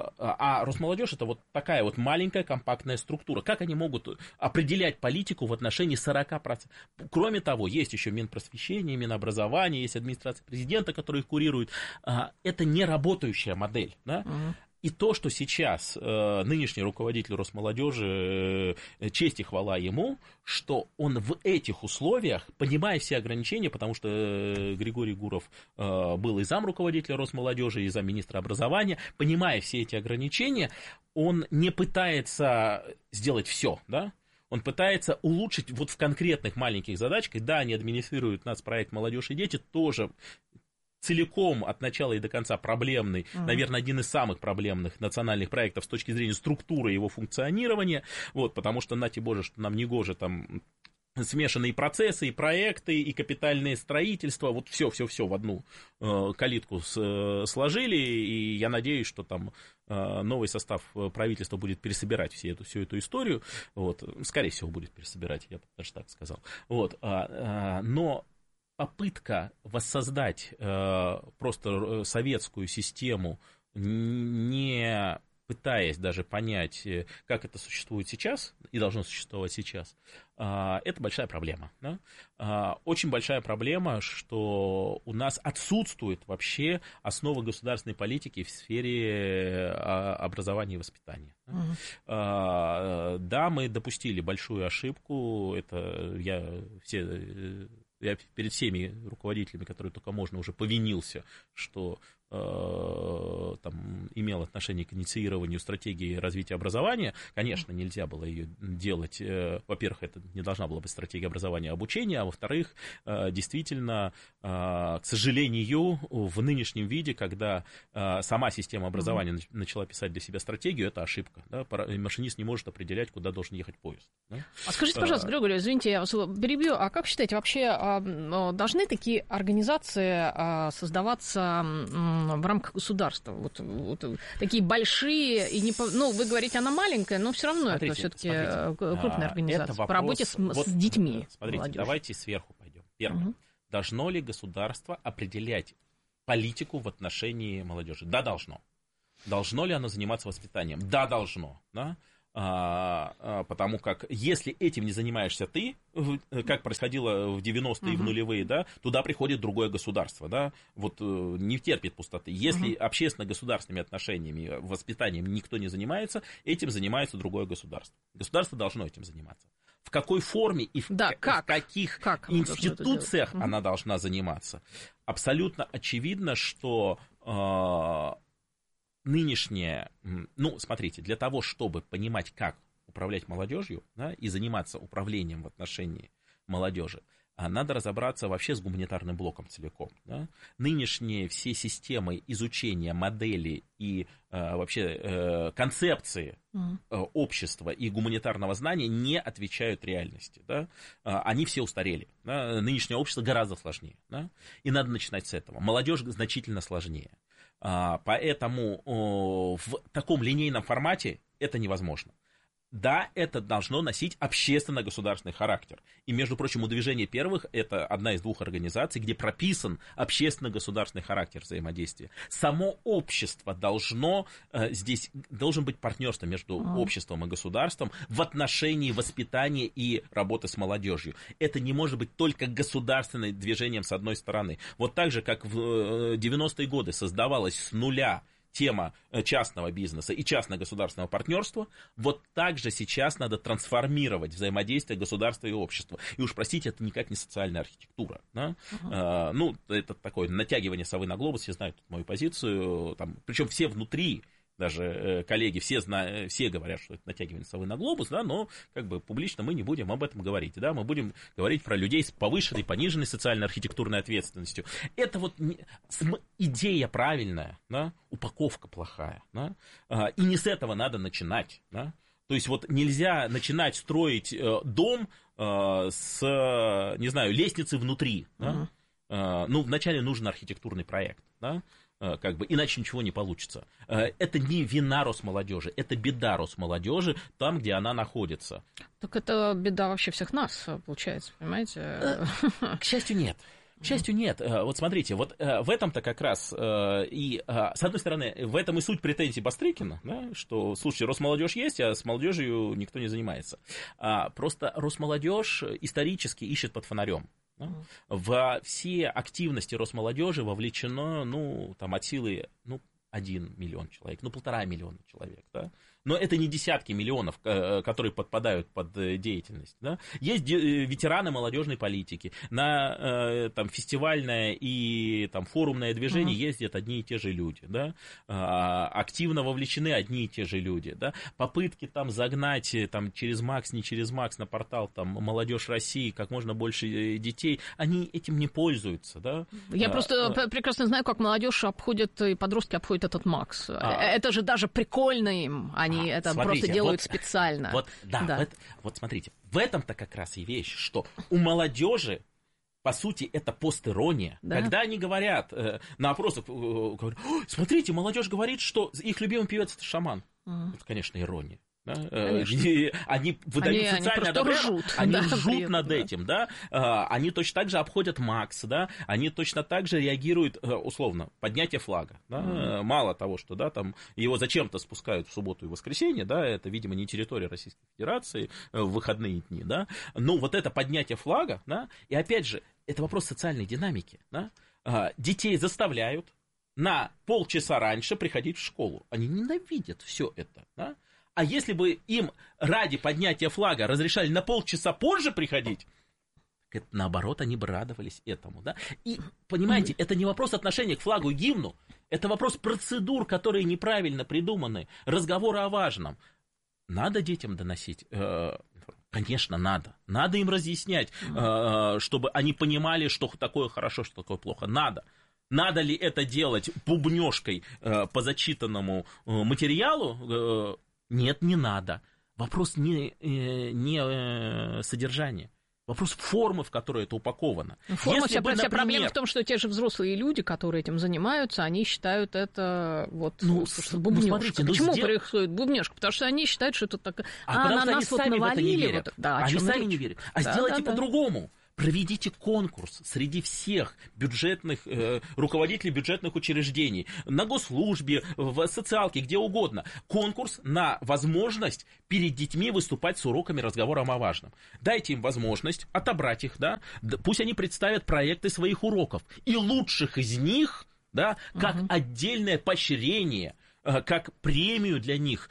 A: а Росмолодежь это вот такая вот маленькая компактная структура, как они могут определять политику в отношении сорока процентов. Кроме того, есть еще Минпросвещение, Минобразование, есть администрация президента, которая их курирует. Это не работающая модель. Да? Uh-huh. И то, что сейчас э, нынешний руководитель Росмолодежи, э, честь и хвала ему, что он в этих условиях, понимая все ограничения, потому что э, Григорий Гуров э, был и зам руководителя Росмолодежи, и замминистра образования, понимая все эти ограничения, он не пытается сделать все, да? Он пытается улучшить вот в конкретных маленьких задачках. Да, они администрируют нацпроект «Молодежь и дети», тоже целиком от начала и до конца проблемный, uh-huh. наверное, один из самых проблемных национальных проектов с точки зрения структуры его функционирования, вот, потому что, нате боже, что нам не гоже там смешанные процессы, и проекты, и капитальное строительство, вот все-все-все в одну э, калитку с, сложили, и я надеюсь, что там э, новый состав правительства будет пересобирать всю эту, всю эту историю, вот, скорее всего, будет пересобирать, я бы даже так сказал, вот, а, а, но попытка воссоздать э, просто советскую систему, не пытаясь даже понять, как это существует сейчас и должно существовать сейчас, это большая проблема. Да? Очень большая проблема, что у нас отсутствует вообще основа государственной политики в сфере образования и воспитания. Uh-huh. Да, мы допустили большую ошибку, это я все... Я перед всеми руководителями, которые только можно, уже повинился, что э, там, имел отношение к инициированию стратегии развития образования. Конечно, нельзя было ее делать. Э, во-первых, это не должна была быть стратегия образования и обучения, а во-вторых, э, действительно, э, к сожалению, в нынешнем виде, когда э, сама система образования mm-hmm. начала писать для себя стратегию, это ошибка. Да? Машинист не может определять, куда должен ехать поезд. Да?
B: А скажите, пожалуйста, Григорий, извините, я вас перебью, а как считаете, вообще должны такие организации создаваться в рамках государства? Вот, вот такие большие, и не, ну, вы говорите, она маленькая, но все равно смотрите, это все-таки крупная организация вопрос, по работе с, вот, с детьми.
A: Смотрите, молодежью. Давайте сверху пойдем. Первое. Угу. Должно ли государство определять политику в отношении молодежи? Да, должно. Должно ли оно заниматься воспитанием? Да, должно. Да? А, а, потому как если этим не занимаешься ты, как происходило в девяностые и uh-huh. в нулевые, да, туда приходит другое государство, да, вот не терпит пустоты. Если uh-huh. общественно-государственными отношениями, воспитанием никто не занимается, этим занимается другое государство. Государство должно этим заниматься. В какой форме и в, да, как? в каких как институциях uh-huh. она должна заниматься? Абсолютно очевидно, что... Э- Нынешнее, ну, смотрите, для того, чтобы понимать, как управлять молодежью, да, и заниматься управлением в отношении молодежи, надо разобраться вообще с гуманитарным блоком целиком. Да. Нынешние все системы изучения модели и э, вообще э, концепции э, общества и гуманитарного знания не отвечают реальности. Да. Они все устарели. Да. Нынешнее общество гораздо сложнее. Да. И надо начинать с этого. Молодежь значительно сложнее. Поэтому в таком линейном формате это невозможно. Да, это должно носить общественно-государственный характер. И, между прочим, у движения первых это одна из двух организаций, где прописан общественно-государственный характер взаимодействия. Само общество должно, здесь должен быть партнерство между mm. обществом и государством в отношении воспитания и работы с молодежью. Это не может быть только государственным движением с одной стороны. Вот так же, как в девяностые годы создавалось с нуля тема частного бизнеса и частно-государственного партнерства, вот так же сейчас надо трансформировать взаимодействие государства и общества. И уж, простите, это никак не социальная архитектура. Да? Uh-huh. А, ну, это такое натягивание совы на глобус, все знают мою позицию, там, причем все внутри, даже э, коллеги, все, зна... все говорят, что это натягивание совы на глобус, да, но как бы публично мы не будем об этом говорить. Да? Мы будем говорить про людей с повышенной, пониженной социально-архитектурной ответственностью. Это вот не... идея правильная, да? Упаковка плохая. Да? А, и не с этого надо начинать. Да? То есть вот нельзя начинать строить э, дом э, с, не знаю, лестницы внутри. Да? Uh-huh. А, ну, вначале нужен архитектурный проект, да? Как бы, иначе ничего не получится. Это не вина Росмолодежи, это беда Росмолодежи там, где она находится.
B: Так это беда вообще всех нас, получается, понимаете?
A: К счастью, нет. К счастью, нет. Вот смотрите, вот в этом-то как раз и, с одной стороны, в этом и суть претензий Бастрыкина, да, что, слушайте, Росмолодежь есть, а с молодежью никто не занимается. Просто Росмолодежь исторически ищет под фонарем. Да? Во все активности Росмолодежи вовлечено, ну, там, от силы, ну, один миллион человек, ну, полтора миллиона человек, да? Но это не десятки миллионов, которые подпадают под деятельность. Да? Есть ветераны молодежной политики. На там, фестивальное и там, форумное движение uh-huh. ездят одни и те же люди. Да? Активно вовлечены одни и те же люди. Да? Попытки там, загнать там, через МАКС, не через МАКС на портал там, «Молодежь России» как можно больше детей, они этим не пользуются. Да?
B: Я а, просто а... прекрасно знаю, как молодежь обходит и подростки обходят этот МАКС. А... Это же даже прикольно им, они Они это смотрите, просто делают вот, специально.
A: Вот, да, да. Вот, вот смотрите, в этом-то как раз и вещь, что у молодежи, по сути, это постирония. Да. Когда они говорят э, на опросах, э, говорят, смотрите, молодежь говорит, что их любимый певец это Шаман. Uh-huh. Это, конечно, ирония. Да? Они, они выдают
B: они,
A: социальное
B: они
A: одобрение, они
B: да,
A: ржут над да. этим, да? Они точно так же обходят МАКС, да? Они точно так же реагируют, условно, поднятие флага. Да? Mm. Мало того, что да, там его зачем-то спускают в субботу и воскресенье, да, это, видимо, не территория Российской Федерации в выходные дни, да? Но вот это поднятие флага, да? И опять же, это вопрос социальной динамики, да? Детей заставляют на полчаса раньше приходить в школу. Они ненавидят все это, да? А если бы им ради поднятия флага разрешали на полчаса позже приходить, это, наоборот, они бы радовались этому, да? И, понимаете, это не вопрос отношения к флагу и гимну, это вопрос процедур, которые неправильно придуманы, разговоры о важном. Надо детям доносить? Конечно, надо. Надо им разъяснять, чтобы они понимали, что такое хорошо, что такое плохо. Надо. Надо ли это делать бубнёжкой по зачитанному материалу? Нет, не надо. Вопрос не, не содержания. Вопрос формы, в которой это упаковано.
B: Форма, вся, бы, например... вся проблема в том, что те же взрослые люди, которые этим занимаются, они считают это вот
A: ну,
B: бубнёжка.
A: Ну, смотрите,
B: Почему
A: сдел...
B: происходит бубнёжка? Потому что они считают, что это так...
A: А, а на нас вот навалили. Вот...
B: Да,
A: они сами
B: речь?
A: не верят. А
B: да,
A: сделайте
B: да,
A: по-другому. Проведите конкурс среди всех бюджетных, э, руководителей бюджетных учреждений, на госслужбе, в социалке, где угодно. Конкурс на возможность перед детьми выступать с уроками, разговором о важном. Дайте им возможность отобрать их, да, пусть они представят проекты своих уроков. И лучших из них, да, как угу. отдельное поощрение, как премию для них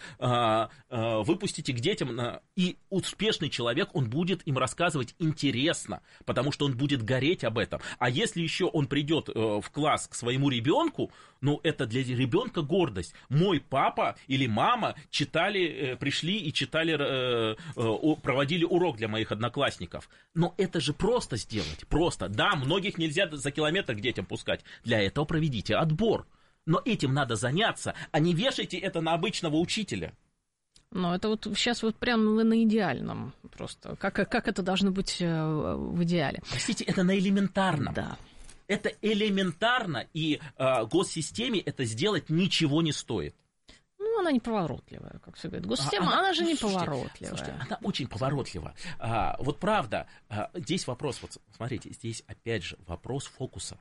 A: выпустите к детям, и успешный человек, он будет им рассказывать интересно, потому что он будет гореть об этом. А если еще он придет в класс к своему ребенку, ну, это для ребенка гордость. Мой папа или мама читали, пришли и читали, проводили урок для моих одноклассников. Но это же просто сделать, просто. Да, многих нельзя за километр к детям пускать. Для этого проведите отбор. Но этим надо заняться, а не вешайте это на обычного учителя.
B: Ну, это вот сейчас вот прямо на идеальном просто. Как, как это должно быть в идеале?
A: Простите, это на элементарном.
B: Да.
A: Это элементарно, и э, госсистеме это сделать ничего не стоит.
B: Ну, она неповоротливая, как все говорят. Госсистема, она, она же неповоротливая.
A: Слушайте, она очень поворотливая. А, вот правда, а, здесь вопрос, вот смотрите, здесь опять же вопрос фокуса.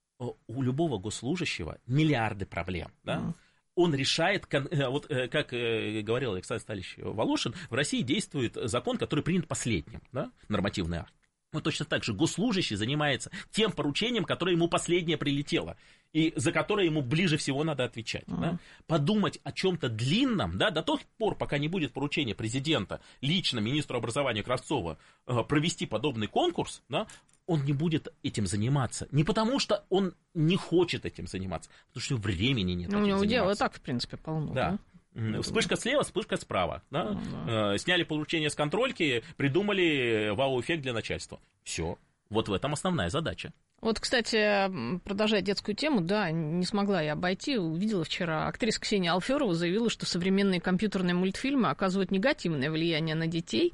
A: У любого госслужащего миллиарды проблем, да? Mm. Он решает, вот как говорил Александр Сталич Волошин, в России действует закон, который принят последним, да? Нормативный акт. Ну, точно так же госслужащий занимается тем поручением, которое ему последнее прилетело, и за которое ему ближе всего надо отвечать. Uh-huh. Да? Подумать о чем-то длинном, да, до тех пор, пока не будет поручения президента лично министру образования Кравцова провести подобный конкурс, да, он не будет этим заниматься. Не потому, что он не хочет этим заниматься, потому что времени нет.
B: Ну, у него дела так, в принципе, полно.
A: Да. Да? Вспышка слева, вспышка справа. Да? Uh-huh. Сняли поручение с контрольки, придумали вау-эффект для начальства. Все. Вот в этом основная задача.
B: Вот, кстати, продолжая детскую тему, да, не смогла я обойти. Увидела вчера, актриса Ксения Алферова заявила, что современные компьютерные мультфильмы оказывают негативное влияние на детей.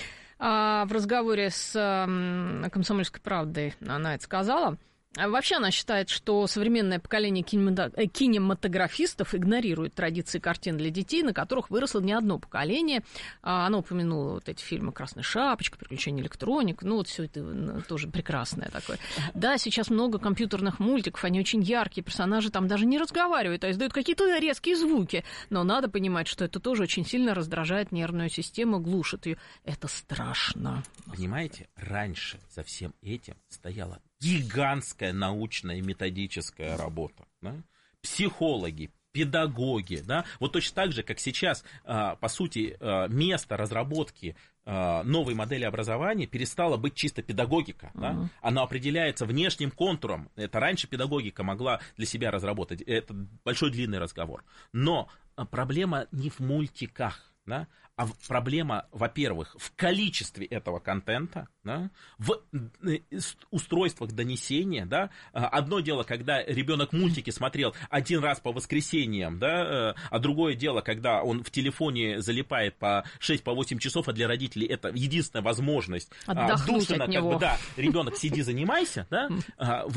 B: А в разговоре с «Комсомольской правдой» она это сказала. Вообще она считает, что современное поколение кинематографистов игнорирует традиции картин для детей, на которых выросло не одно поколение. Она упомянула вот эти фильмы «Красная шапочка», «Приключения электроника», ну вот все это тоже прекрасное такое. Да, сейчас много компьютерных мультиков, они очень яркие, персонажи там даже не разговаривают, а издают какие-то резкие звуки. Но надо понимать, что это тоже очень сильно раздражает нервную систему, глушит ее. Это страшно.
A: Понимаете, раньше за всем этим стояла гигантская научная и методическая работа. Да? Психологи, педагоги. Да? Вот точно так же, как сейчас, по сути, место разработки новой модели образования перестало быть чисто педагогика. Uh-huh. Да? Оно определяется внешним контуром. Это раньше педагогика могла для себя разработать. Это большой длинный разговор. Но проблема не в мультиках. Да? А проблема, во-первых, в количестве этого контента, да? В устройствах донесения. Да? Одно дело, когда ребенок мультики смотрел один раз по воскресеньям, да? А другое дело, когда он в телефоне залипает по шесть-восемь часов, а для родителей это единственная возможность
B: отдохнуть от него.
A: Как бы, да, ребенок, сиди, занимайся. Да?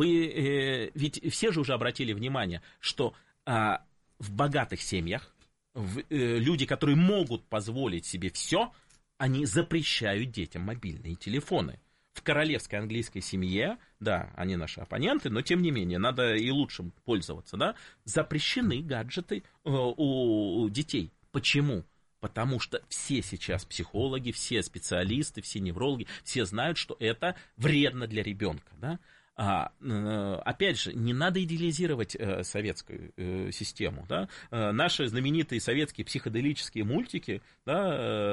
A: Вы ведь все же уже обратили внимание, что в богатых семьях в, э, люди, которые могут позволить себе все, они запрещают детям мобильные телефоны. В королевской английской семье, да, они наши оппоненты, но тем не менее, надо и лучшим пользоваться, да, запрещены гаджеты э, у детей. Почему? Потому что все сейчас психологи, все специалисты, все неврологи, все знают, что это вредно для ребенка, да. А, опять же, не надо идеализировать э, советскую э, систему. Да? Э, наши знаменитые советские психоделические мультики, да,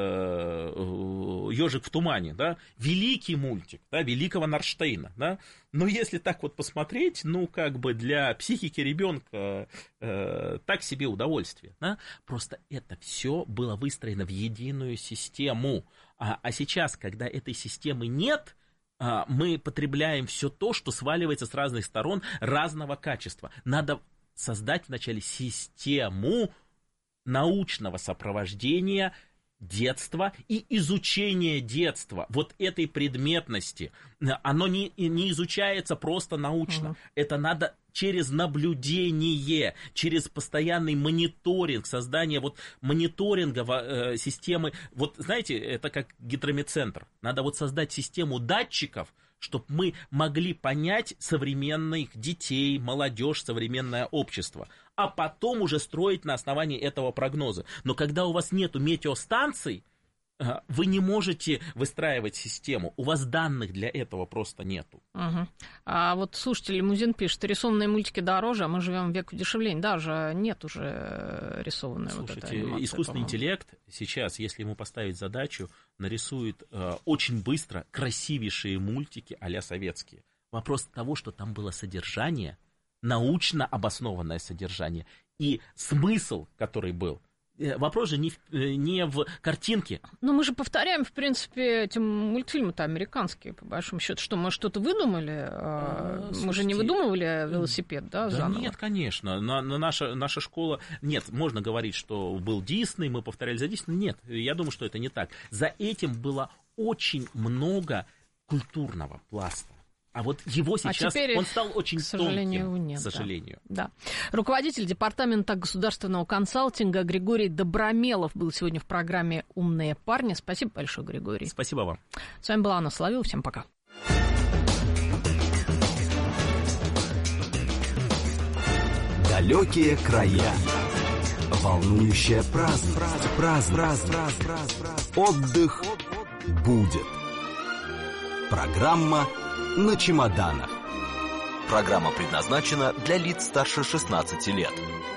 A: э, «Ежик в тумане», да, великий мультик, да, великого Нарштейна. Да? Но если так вот посмотреть, ну, как бы для психики ребенка э, так себе удовольствие. Да? Просто это все было выстроено в единую систему. А, а сейчас, когда этой системы нет, мы потребляем все то, что сваливается с разных сторон разного качества. Надо создать вначале систему научного сопровождения детства и изучения детства, вот этой предметности. Оно не, не изучается просто научно. Uh-huh. Это надо через наблюдение, через постоянный мониторинг, создание вот мониторинга э, системы. Вот знаете, это как гидромедцентр. Надо вот создать систему датчиков, чтобы мы могли понять современных детей, молодежь, современное общество, а потом уже строить на основании этого прогноза. Но когда у вас нету метеостанций, вы не можете выстраивать систему. У вас данных для этого просто нету.
B: Угу. А вот слушатель Лимузин пишет, рисованные мультики дороже, а мы живем в век удешевления. Даже нет уже рисованной.
A: Слушайте,
B: вот этой анимации,
A: искусственный
B: по-моему.
A: интеллект сейчас, если ему поставить задачу, нарисует э, очень быстро красивейшие мультики а-ля советские. Вопрос того, что там было содержание, научно обоснованное содержание и смысл, который был. Вопрос же не в, не в картинке.
B: Но мы же повторяем, в принципе, эти мультфильмы-то американские, по большому счету. Что, мы что-то выдумали? А, мы же не выдумывали велосипед, да,
A: да
B: заново?
A: Нет, конечно. На, на наша, наша школа... Нет, можно говорить, что был Дисней, мы повторяли за Дисней. Нет, я думаю, что это не так. За этим было очень много культурного пласта. А вот его сейчас, а теперь, он стал очень к сожалению, тонким, нет, к сожалению.
B: Да. Да. Руководитель департамента государственного консалтинга Григорий Добромелов был сегодня в программе «Умные парни». Спасибо большое, Григорий.
A: Спасибо вам.
B: С вами была Анна Соловьева. Всем пока.
D: Далекие края. Волнующая праздность. Праздность. Отдых будет. Программа на чемоданах. Программа предназначена для лиц старше шестнадцати лет.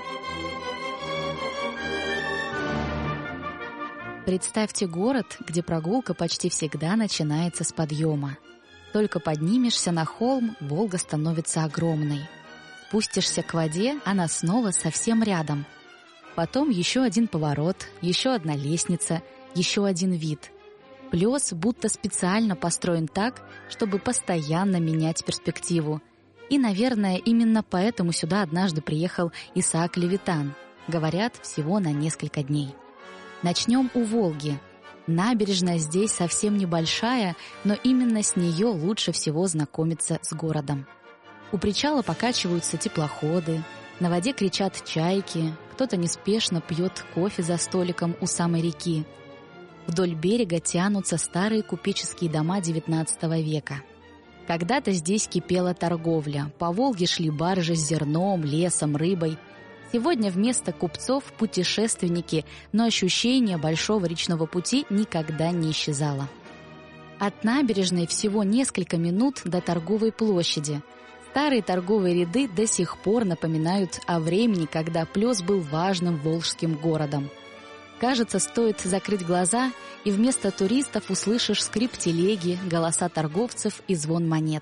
E: Представьте город, где прогулка почти всегда начинается с подъема. Только поднимешься на холм, Волга становится огромной. Спустишься к воде, она снова совсем рядом. Потом еще один поворот, еще одна лестница, еще один вид. Плес будто специально построен так, чтобы постоянно менять перспективу. И, наверное, именно поэтому сюда однажды приехал Исаак Левитан. Говорят, всего на несколько дней. Начнем у Волги. Набережная здесь совсем небольшая, но именно с нее лучше всего знакомиться с городом. У причала покачиваются теплоходы, на воде кричат чайки, кто-то неспешно пьет кофе за столиком у самой реки. Вдоль берега тянутся старые купеческие дома девятнадцатого века. Когда-то здесь кипела торговля, по Волге шли баржи с зерном, лесом, рыбой. Сегодня вместо купцов путешественники, но ощущение большого речного пути никогда не исчезало. От набережной всего несколько минут до торговой площади. Старые торговые ряды до сих пор напоминают о времени, когда Плес был важным волжским городом. Кажется, стоит закрыть глаза, и вместо туристов услышишь скрип телеги, голоса торговцев и звон монет.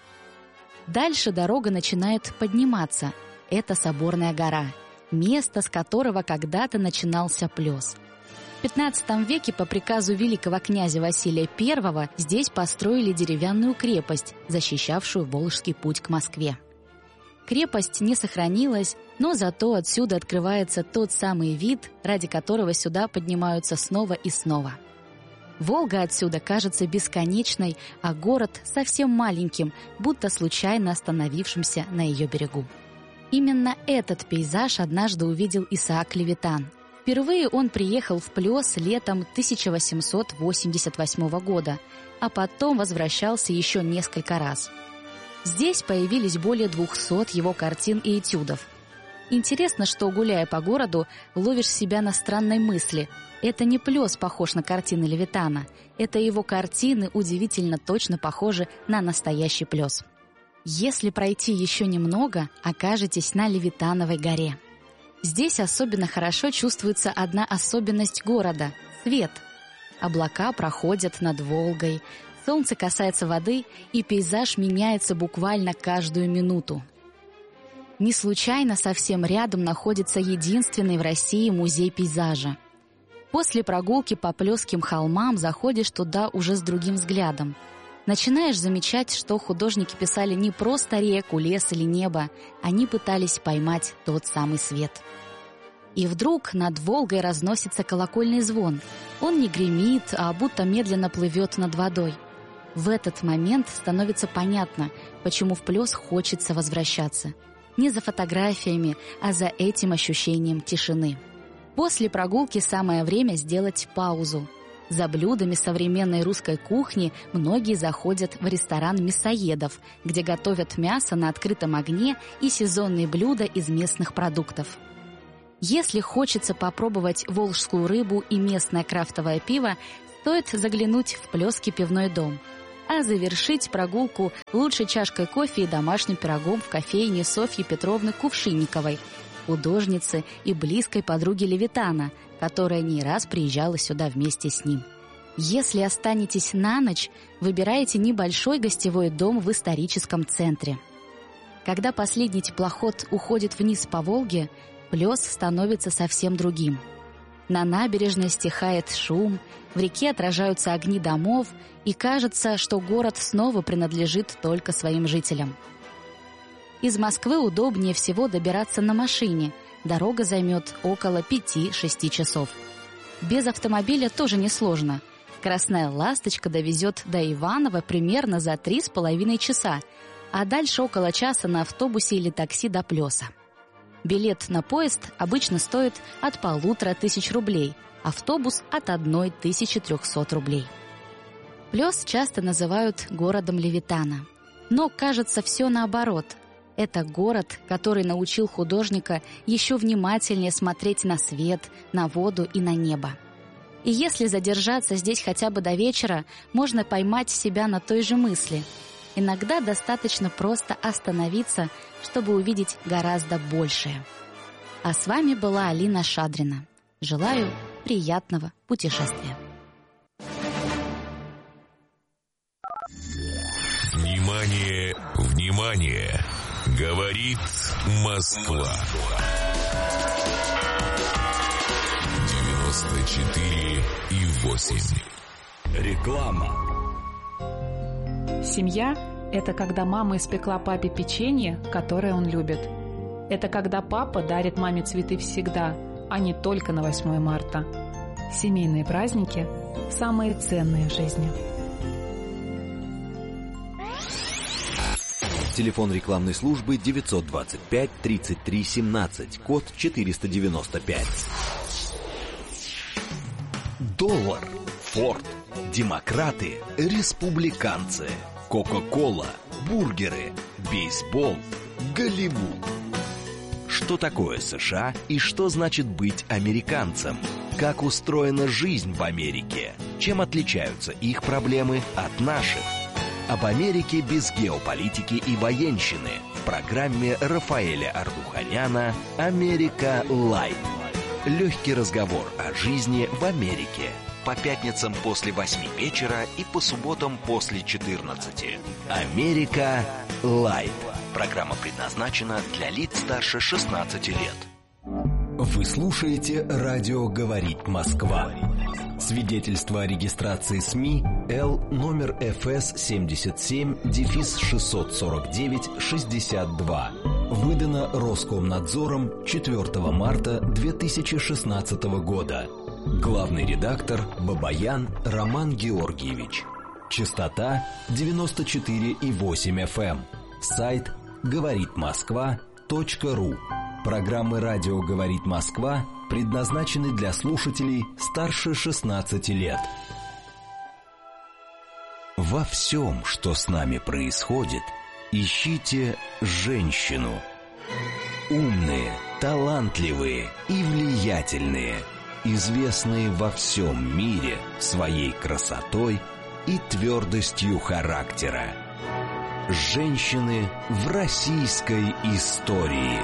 E: Дальше дорога начинает подниматься. Это Соборная гора, место, с которого когда-то начинался Плес. В пятнадцатом веке по приказу великого князя Василия Первого здесь построили деревянную крепость, защищавшую Волжский путь к Москве. Крепость не сохранилась, но зато отсюда открывается тот самый вид, ради которого сюда поднимаются снова и снова. Волга отсюда кажется бесконечной, а город совсем маленьким, будто случайно остановившимся на ее берегу. Именно этот пейзаж однажды увидел Исаак Левитан. Впервые он приехал в Плёс летом тысяча восемьсот восемьдесят восьмого года, а потом возвращался еще несколько раз. Здесь появились более двухсот его картин и этюдов. Интересно, что, гуляя по городу, ловишь себя на странной мысли. Это не Плёс похож на картины Левитана, это его картины удивительно точно похожи на настоящий Плёс. Если пройти еще немного, окажетесь на Левитановой горе. Здесь особенно хорошо чувствуется одна особенность города – свет. Облака проходят над Волгой, солнце касается воды, и пейзаж меняется буквально каждую минуту. Не случайно совсем рядом находится единственный в России музей пейзажа. После прогулки по Плёсским холмам заходишь туда уже с другим взглядом. Начинаешь замечать, что художники писали не просто реку, лес или небо, они пытались поймать тот самый свет. И вдруг над Волгой разносится колокольный звон. Он не гремит, а будто медленно плывет над водой. В этот момент становится понятно, почему в Плёс хочется возвращаться. Не за фотографиями, а за этим ощущением тишины. После прогулки самое время сделать паузу. За блюдами современной русской кухни многие заходят в ресторан мясоедов, где готовят мясо на открытом огне и сезонные блюда из местных продуктов. Если хочется попробовать волжскую рыбу и местное крафтовое пиво, стоит заглянуть в Плёсский пивной дом. А завершить прогулку лучше чашкой кофе и домашним пирогом в кофейне Софьи Петровны Кувшинниковой, художницы и близкой подруги Левитана, которая не раз приезжала сюда вместе с ним. Если останетесь на ночь, выбирайте небольшой гостевой дом в историческом центре. Когда последний теплоход уходит вниз по Волге, Плёс становится совсем другим. На набережной стихает шум, в реке отражаются огни домов, и кажется, что город снова принадлежит только своим жителям. Из Москвы удобнее всего добираться на машине. Дорога займет около пяти-шести часов. Без автомобиля тоже несложно. «Красная ласточка» довезет до Иваново примерно за три с половиной часа, а дальше около часа на автобусе или такси до Плёса. Билет на поезд обычно стоит от полутора тысяч рублей, автобус от одной тысячи трехсот рублей. Плёс часто называют городом Левитана. Но, кажется, все наоборот. Это город, который научил художника еще внимательнее смотреть на свет, на воду и на небо. И если задержаться здесь хотя бы до вечера, можно поймать себя на той же мысли. Иногда достаточно просто остановиться, чтобы увидеть гораздо большее. А с вами была Алина Шадрина. Желаю приятного путешествия.
C: Внимание, внимание! Говорит Москва. девяносто четыре и восемь.
D: Реклама.
F: Семья – это когда мама испекла папе печенье, которое он любит. Это когда папа дарит маме цветы всегда, а не только на восьмое марта. Семейные праздники – самые ценные в жизни.
D: Телефон рекламной службы девятьсот двадцать пять тридцать три семнадцать, код четыреста девяносто пять. Доллар, Форд, демократы, республиканцы, Кока-кола, бургеры, бейсбол, Голливуд. Что такое США и что значит быть американцем? Как устроена жизнь в Америке? Чем отличаются их проблемы от наших? Об Америке без геополитики и военщины в программе Рафаэля Ардуханяна «Америка Лайт». Легкий разговор о жизни в Америке. По пятницам после восьми вечера и по субботам после четырнадцати. «Америка Лайт». Программа предназначена для лиц старше шестнадцати лет. Вы слушаете «Радио говорит Москва». Свидетельство о регистрации СМИ Л номер эф эс семьдесят семь шестьсот сорок девять шестьдесят два. Выдано Роскомнадзором четвёртого марта две тысячи шестнадцатого года. Главный редактор Бабаян Роман Георгиевич. Частота девяносто четыре и восемь эф эм. Сайт говорит москва точка ру. Программы «Радио говорит Москва» предназначены для слушателей старше шестнадцати лет. Во всем, что с нами происходит, ищите женщину. Умные, талантливые и влиятельные, известные во всем мире своей красотой и твердостью характера. Женщины в российской истории.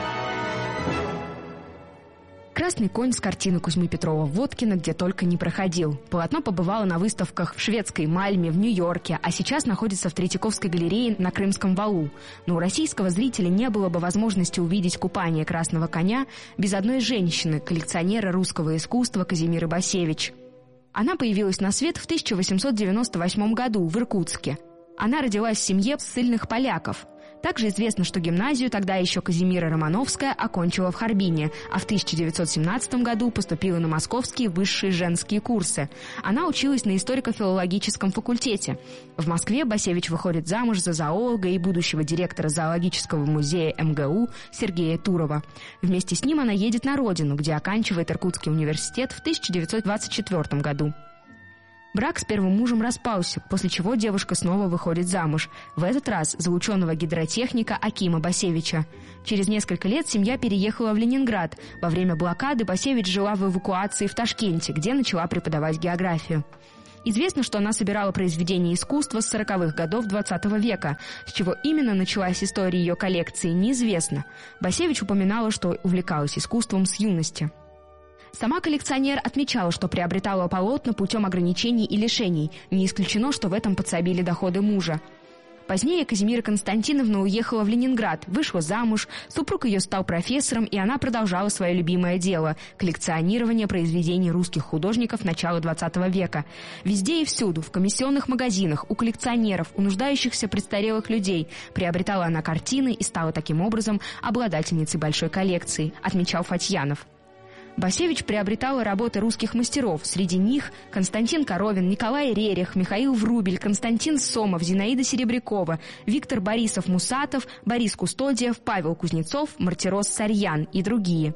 G: «Красный конь» с картины Кузьмы Петрова-Водкина где только не проходил. Полотно побывало на выставках в шведской Мальме, в Нью-Йорке, а сейчас находится в Третьяковской галерее на Крымском валу. Но у российского зрителя не было бы возможности увидеть купание красного коня без одной женщины, коллекционера русского искусства Казимиры Басевич. Она появилась на свет в тысяча восемьсот девяносто восьмом году в Иркутске. Она родилась в семье ссыльных поляков. Также известно, что гимназию, тогда еще Казимира Романовская, окончила в Харбине, а в тысяча девятьсот семнадцатом году поступила на московские высшие женские курсы. Она училась на историко-филологическом факультете. В Москве Басевич выходит замуж за зоолога и будущего директора зоологического музея эм гэ у Сергея Турова. Вместе с ним она едет на родину, где оканчивает Иркутский университет в тысяча девятьсот двадцать четвёртом году. Брак с первым мужем распался, после чего девушка снова выходит замуж. В этот раз за ученого-гидротехника Акима Басевича. Через несколько лет семья переехала в Ленинград. Во время блокады Басевич жила в эвакуации в Ташкенте, где начала преподавать географию. Известно, что она собирала произведения искусства с сороковых годов двадцатого века. С чего именно началась история ее коллекции, неизвестно. Басевич упоминала, что увлекалась искусством с юности. Сама коллекционер отмечала, что приобретала полотна путем ограничений и лишений. Не исключено, что в этом подсобили доходы мужа. Позднее Казимира Константиновна уехала в Ленинград, вышла замуж, супруг ее стал профессором, и она продолжала свое любимое дело – коллекционирование произведений русских художников начала двадцатого века. Везде и всюду, в комиссионных магазинах, у коллекционеров, у нуждающихся престарелых людей приобретала она картины и стала таким образом обладательницей большой коллекции, отмечал Фатьянов. Басевич приобретала работы русских мастеров. Среди них Константин Коровин, Николай Рерих, Михаил Врубель, Константин Сомов, Зинаида Серебрякова, Виктор Борисов-Мусатов, Борис Кустодиев, Павел Кузнецов, Мартирос Сарьян и другие.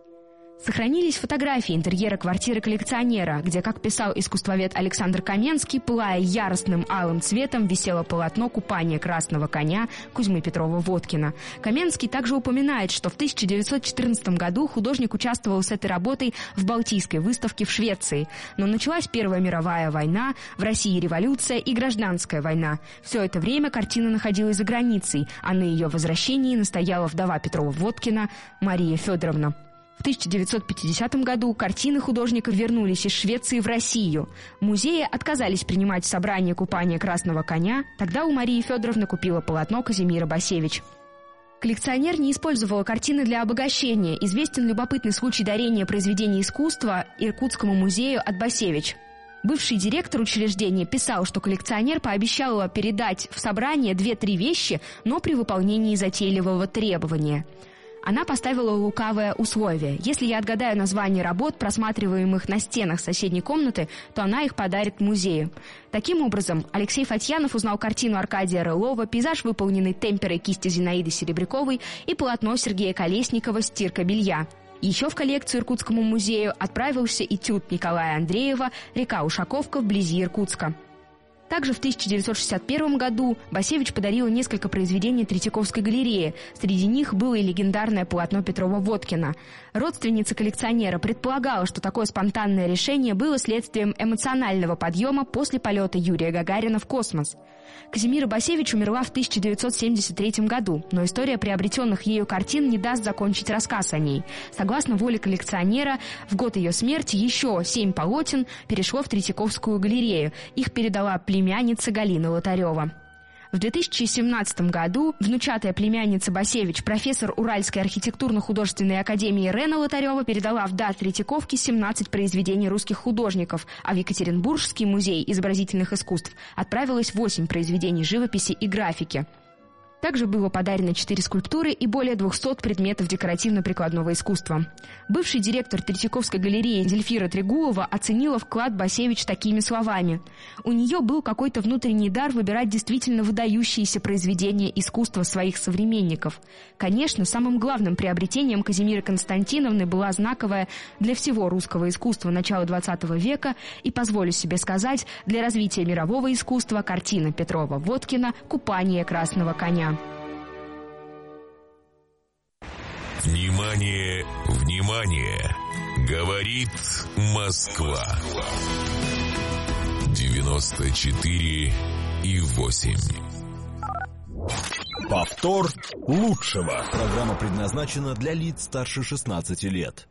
G: Сохранились фотографии интерьера квартиры коллекционера, где, как писал искусствовед Александр Каменский, пылая яростным алым цветом, висело полотно «Купание красного коня» Кузьмы Петрова-Водкина. Каменский также упоминает, что в тысяча девятьсот четырнадцатом году художник участвовал с этой работой в Балтийской выставке в Швеции. Но началась Первая мировая война, в России революция и гражданская война. Все это время картина находилась за границей, а на ее возвращении настояла вдова Петрова-Водкина Мария Федоровна. В тысяча девятьсот пятидесятом году картины художника вернулись из Швеции в Россию. Музеи отказались принимать в собрание «Купание красного коня». Тогда у Марии Федоровны купила полотно Казимира Басевич. Коллекционер не использовала картины для обогащения. Известен любопытный случай дарения произведений искусства Иркутскому музею от Басевич. Бывший директор учреждения писал, что коллекционер пообещала передать в собрание две-три вещи, но при выполнении затейливого требования. Она поставила лукавое условие. Если я отгадаю название работ, просматриваемых на стенах соседней комнаты, то она их подарит музею. Таким образом, Алексей Фатьянов узнал картину Аркадия Рылова, пейзаж, выполненный темперой кисти Зинаиды Серебряковой, и полотно Сергея Колесникова «Стирка белья». Еще в коллекцию Иркутскому музею отправился этюд Николая Андреева «Река Ушаковка вблизи Иркутска». Также в тысяча девятьсот шестьдесят первом году Басевич подарила несколько произведений Третьяковской галереи. Среди них было и легендарное полотно Петрова-Водкина. Родственница коллекционера предполагала, что такое спонтанное решение было следствием эмоционального подъема после полета Юрия Гагарина в космос. Казимира Басевич умерла в тысяча девятьсот семьдесят третьем году, но история приобретенных ею картин не даст закончить рассказ о ней. Согласно воле коллекционера, в год ее смерти еще семь полотен перешло в Третьяковскую галерею. Их передала племянница Галина Лотарева. В две тысячи семнадцатом году внучатая племянница Басевич, профессор Уральской архитектурно-художественной академии Рена Лотарева, передала в дар Третьяковки семнадцать произведений русских художников, а в Екатеринбургский музей изобразительных искусств отправилось восемь произведений живописи и графики. Также было подарено четыре скульптуры и более двухсот предметов декоративно-прикладного искусства. Бывший директор Третьяковской галереи Зельфира Трегулова оценила вклад Басевич такими словами. У нее был какой-то внутренний дар выбирать действительно выдающиеся произведения искусства своих современников. Конечно, самым главным приобретением Казимиры Константиновны была знаковая для всего русского искусства начала двадцатого века и, позволю себе сказать, для развития мирового искусства картина Петрова-Водкина «Купание красного коня».
C: Внимание, внимание! Говорит Москва. девяносто четыре и восемь.
D: Повтор лучшего. Программа предназначена для лиц старше шестнадцати лет.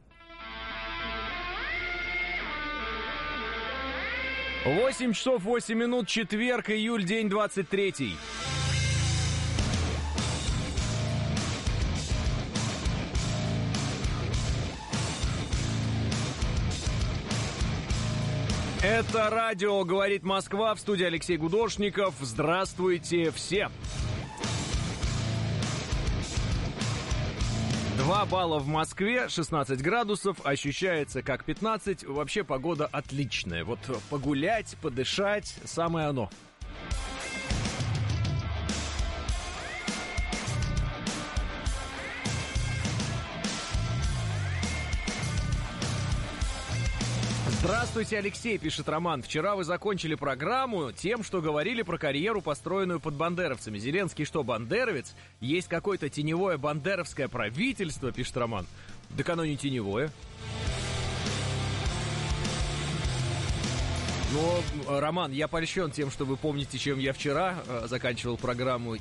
H: восемь часов восемь минут, четверг, июль, день двадцать третий. Это радио «Говорит Москва», в студии Алексей Гудошников. Здравствуйте все! Два балла в Москве, шестнадцать градусов, ощущается как пятнадцать. Вообще погода отличная. Вот погулять, подышать, самое оно. Здравствуйте, Алексей, пишет Роман. Вчера вы закончили программу тем, что говорили про карьеру, построенную под бандеровцами. Зеленский что, бандеровец? Есть какое-то теневое бандеровское правительство, пишет Роман. Так оно не теневое. Но, Роман, я польщен тем, что вы помните, чем я вчера э, заканчивал программу,